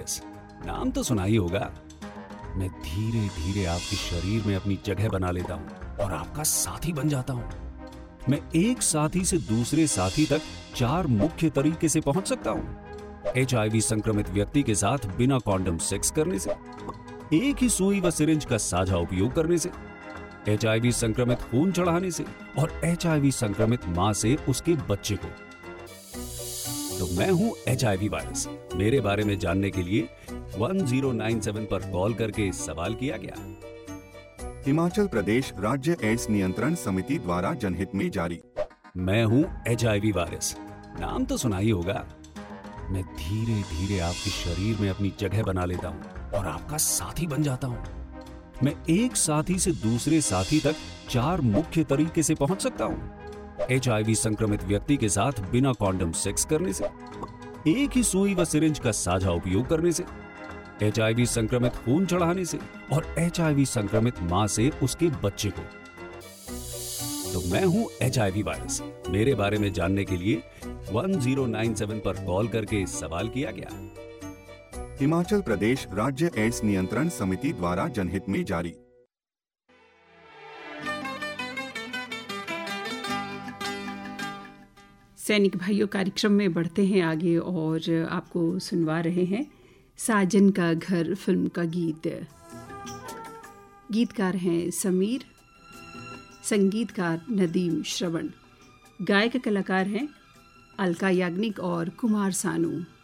Virus, नाम तो सुना ही होगा। मैं धीरे धीरे आपके शरीर में अपनी जगह बना लेता हूँ और आपका साथी बन जाता हूँ। मैं एक साथी से दूसरे साथी तक 4 मुख्य तरीके से पहुंच सकता हूँ। HIV संक्रमित व्यक्ति के साथ बिना कॉन्डम सेक्स करने से, एक ही सुई व सिरिंज का साझा उपयोग करने से, HIV संक्रमित खून चढ़ाने से और HIV संक्रमित मां से उसके बच्चे को। तो मैं हूं HIV वायरस। मेरे बारे में जानने के लिए 1097 पर कॉल करके सवाल किया गया। हिमाचल प्रदेश राज्य एड्स नियंत्रण समिति द्वारा जनहित में जारी। मैं हूं HIV वायरस, नाम तो सुना ही होगा। मैं धीरे धीरे आपके शरीर में अपनी जगह बना लेता हूं और आपका साथी बन जाता हूं। मैं एक साथी से दूसरे साथी तक 4 मुख्य तरीके से पहुंच सकता हूं। HIV संक्रमित व्यक्ति के साथ बिना कॉन्डम सेक्स करने से, एक ही सुई व सिरिंज का साझा उपयोग करने से, HIV संक्रमित खून चढ़ाने से और HIV संक्रमित मां से उसके बच्चे को। तो मैं हूं HIV वायरस। मेरे बारे में जानने के लिए 1097 पर कॉल करके सवाल किया गया। हिमाचल प्रदेश राज्य एड्स नियंत्रण समिति द्वारा जनहित में जारी। सैनिक भाइयों कार्यक्रम में बढ़ते हैं आगे और आपको सुनवा रहे हैं साजन का घर फिल्म का गीत। गीतकार हैं समीर, संगीतकार नदीम श्रवण, गायक कलाकार हैं अलका याग्निक और कुमार सानू।